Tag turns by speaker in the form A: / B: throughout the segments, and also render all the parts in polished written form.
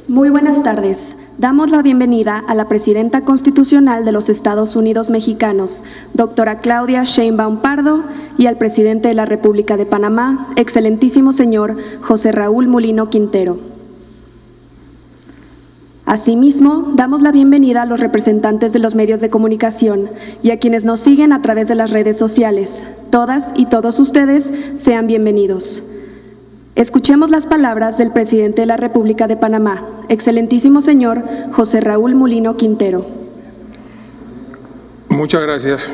A: Muy buenas tardes. Damos la bienvenida a la Presidenta Constitucional de los Estados Unidos Mexicanos, doctora Claudia Sheinbaum Pardo, y al Presidente de la República de Panamá, excelentísimo señor José Raúl Mulino Quintero. Asimismo, damos la bienvenida a los representantes de los medios de comunicación y a quienes nos siguen a través de las redes sociales. Todas y todos ustedes sean bienvenidos. Escuchemos las palabras del Presidente de la República de Panamá, excelentísimo señor José Raúl Mulino Quintero.
B: Muchas gracias.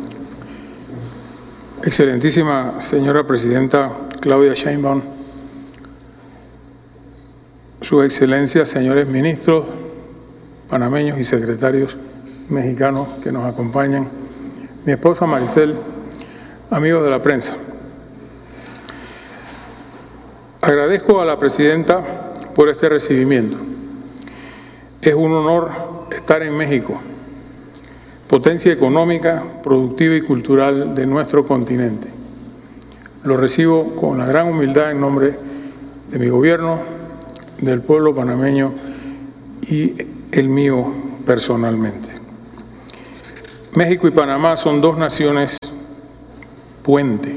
B: Excelentísima señora Presidenta Claudia Sheinbaum, Sus Excelencias, señores ministros panameños y secretarios mexicanos que nos acompañan, mi esposa Maricel, amigos de la prensa. Agradezco a la Presidenta por este recibimiento. Es un honor estar en México, potencia económica, productiva y cultural de nuestro continente. Lo recibo con la gran humildad en nombre de mi gobierno, del pueblo panameño y el mío personalmente. México y Panamá son dos naciones puente.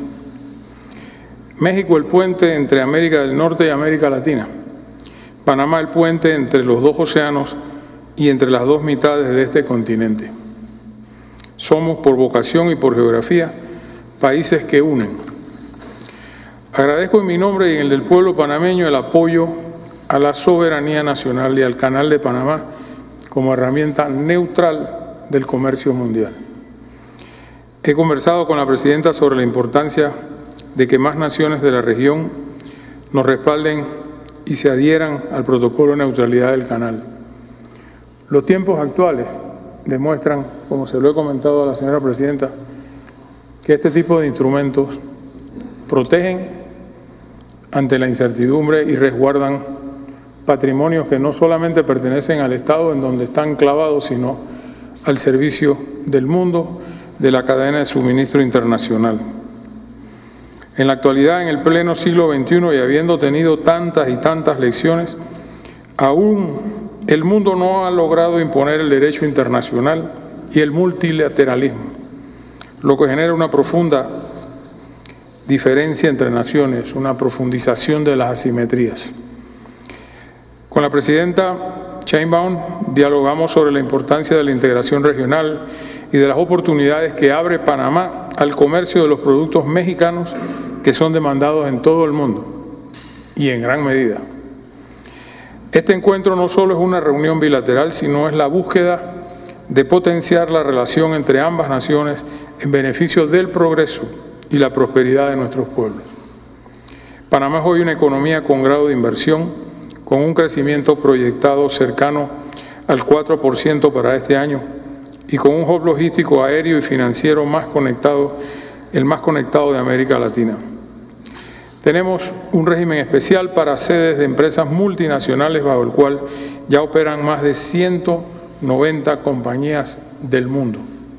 B: México el puente entre América del Norte y América Latina. Panamá el puente entre los dos océanos y entre las dos mitades de este continente. Somos por vocación y por geografía países que unen. Agradezco en mi nombre y en el del pueblo panameño el apoyo a la soberanía nacional y al Canal de Panamá como herramienta neutral del comercio mundial. He conversado con la Presidenta sobre la importancia de que más naciones de la región nos respalden y se adhieran al protocolo de neutralidad del canal. Los tiempos actuales demuestran, como se lo he comentado a la señora Presidenta, que este tipo de instrumentos protegen ante la incertidumbre y resguardan patrimonios que no solamente pertenecen al Estado en donde están clavados, sino al servicio del mundo, de la cadena de suministro internacional. En la actualidad, en el pleno siglo XXI y habiendo tenido tantas y tantas lecciones, aún el mundo no ha logrado imponer el derecho internacional y el multilateralismo, lo que genera una profunda diferencia entre naciones, una profundización de las asimetrías. Con la Presidenta Sheinbaum dialogamos sobre la importancia de la integración regional y de las oportunidades que abre Panamá al comercio de los productos mexicanos que son demandados en todo el mundo y en gran medida. Este encuentro no solo es una reunión bilateral, sino es la búsqueda de potenciar la relación entre ambas naciones en beneficio del progreso y la prosperidad de nuestros pueblos. Panamá es hoy una economía con grado de inversión, con un crecimiento proyectado cercano al 4% para este año y con un hub logístico aéreo y financiero el más conectado de América Latina. Tenemos un régimen especial para sedes de empresas multinacionales bajo el cual ya operan más de 190 compañías del mundo.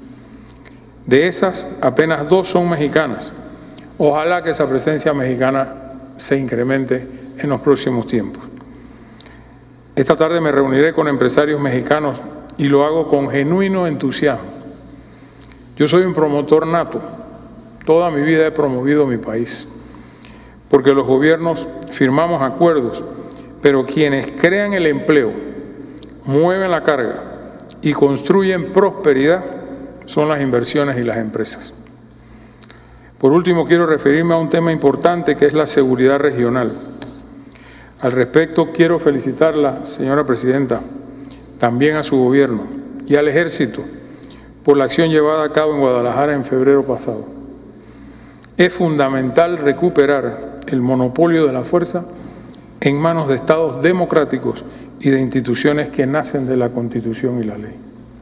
B: De esas, apenas 2 son mexicanas. Ojalá que esa presencia mexicana se incremente en los próximos tiempos. Esta tarde me reuniré con empresarios mexicanos y lo hago con genuino entusiasmo. Yo soy un promotor nato. Toda mi vida he promovido mi país, porque los gobiernos firmamos acuerdos, pero quienes crean el empleo, mueven la carga y construyen prosperidad son las inversiones y las empresas. Por último, quiero referirme a un tema importante que es la seguridad regional. Al respecto, quiero felicitarla, señora Presidenta, también a su gobierno y al Ejército por la acción llevada a cabo en Guadalajara en febrero pasado. Es fundamental recuperar el monopolio de la fuerza en manos de estados democráticos y de instituciones que nacen de la Constitución y la ley.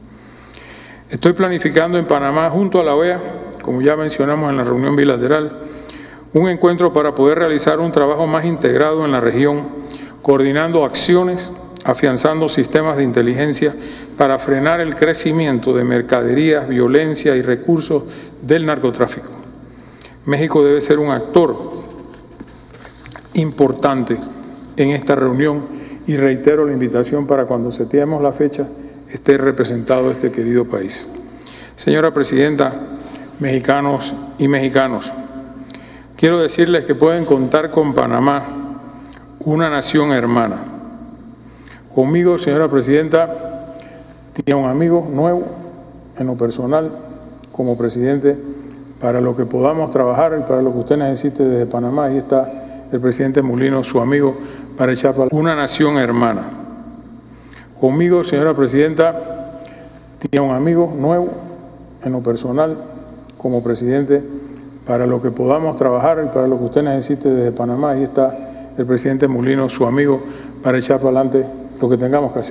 B: Estoy planificando en Panamá, junto a la OEA, como ya mencionamos en la reunión bilateral, un encuentro para poder realizar un trabajo más integrado en la región, coordinando acciones, afianzando sistemas de inteligencia para frenar el crecimiento de mercaderías, violencia y recursos del narcotráfico. México debe ser un actor importante en esta reunión y reitero la invitación para cuando seteemos la fecha esté representado este querido país. Señora Presidenta, mexicanos y mexicanos, quiero decirles que pueden contar con Panamá, una nación hermana. Conmigo, señora Presidenta, tiene un amigo nuevo en lo personal como presidente para lo que podamos trabajar y para lo que usted necesite desde Panamá. Ahí está el presidente Mulino, su amigo, para echar para una nación hermana. Conmigo, señora Presidenta, tiene un amigo nuevo en lo personal como presidente para lo que podamos trabajar y para lo que usted necesite desde Panamá. Ahí está el presidente Mulino, su amigo, para echar para adelante lo que tengamos que hacer.